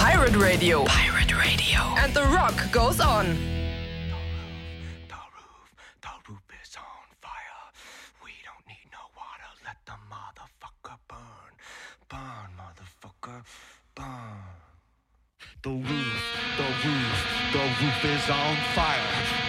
Pirate Radio. Pirate Radio. And the rock goes on. The roof is on fire. We don't need no water. Let the motherfucker burn. Burn, motherfucker, burn. The roof is on fire.